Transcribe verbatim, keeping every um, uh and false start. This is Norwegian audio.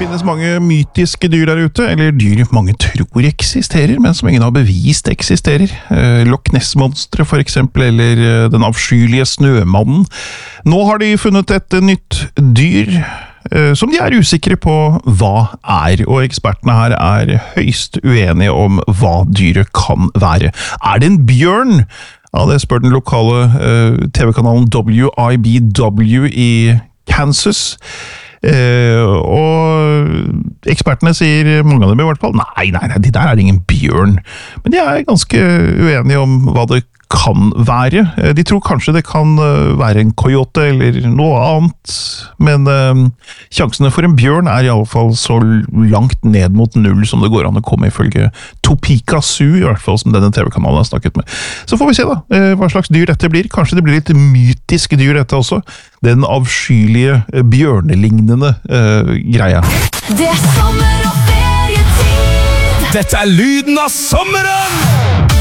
finnes mange mytiske dyr der ute, eller dyr mange tror eksisterer, men som ingen har bevist eksisterer. Eh, Loch Ness-monstret for eksempel, eller eh, den avskyelige snømannen. Nå har de funnet et eh, nytt dyr, eh, som de er usikre på hva er, og ekspertene her er høyst uenige om hva dyret kan være. Er det en bjørn? Ja, det spør den lokale eh, T V-kanalen W I B W i Kansas. Uh, og ekspertene sier, mange av dem i hvert fall, nei, nei, nei, de der er ingen bjørn. Men de er ganske uenige om hva det kan være. Uh, de tror kanskje det kan uh, være en coyote eller noe annet, men uh, sjansene for en bjørn er i alle fall så langt ned mot null som det går an å komme ifølge Topeka Zoo, i hvert fall som denne T V-kanalen har snakket med. Så får vi se da, uh, hva slags dyr dette blir. Kanskje det blir litt mytiske dyr dette også. Den avskyelige, bjørnelignende uh, greia. Det er sommer og ferietid. Dette er lyden av sommeren!